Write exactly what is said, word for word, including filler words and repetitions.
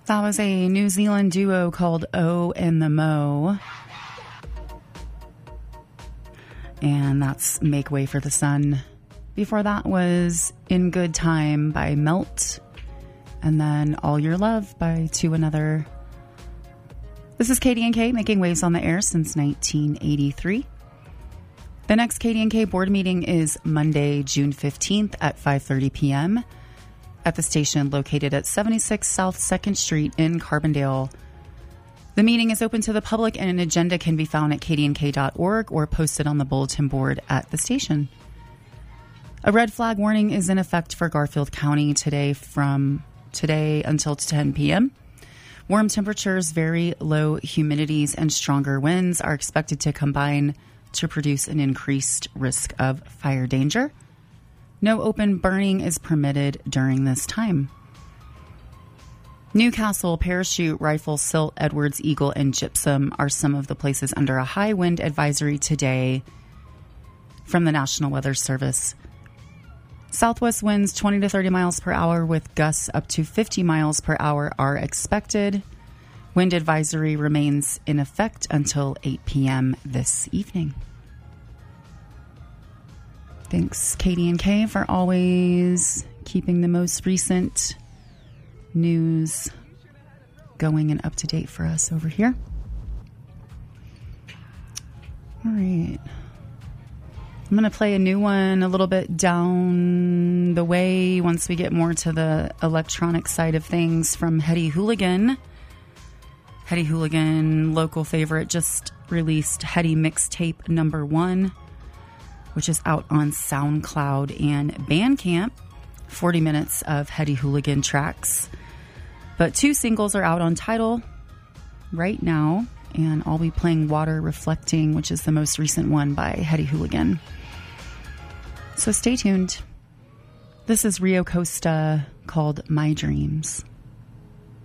That was a New Zealand duo called O and the Mo. And that's Make Way for the Sun. Before that was In Good Time by Melt. And then All Your Love by To Another. This is K D N K, making waves on the air since nineteen eighty-three. The next K D N K board meeting is Monday, June fifteenth at five thirty p.m. at the station located at seventy-six South second Street in Carbondale. The meeting is open to the public and an agenda can be found at k d n k dot org or posted on the bulletin board at the station. A red flag warning is in effect for Garfield County today from today until ten p.m. Warm temperatures, very low humidities, and stronger winds are expected to combine to produce an increased risk of fire danger. No open burning is permitted during this time. Newcastle, Parachute, Rifle, Silt, Edwards, Eagle, and Gypsum are some of the places under a high wind advisory today from the National Weather Service. Southwest winds twenty to thirty miles per hour with gusts up to fifty miles per hour are expected. Wind advisory remains in effect until eight p.m. this evening. Thanks, K D N K, for always keeping the most recent news going and up to date for us over here. All right. I'm going to play a new one a little bit down the way once we get more to the electronic side of things from Hetty Hooligan. Hetty Hooligan, local favorite, just released Hetty Mixtape number one, which is out on SoundCloud and Bandcamp. forty minutes of Hetty Hooligan tracks. But two singles are out on Tidal right now, and I'll be playing Water Reflecting, which is the most recent one by Hetty Hooligan. So stay tuned. This is Rio Costa called My Dreams.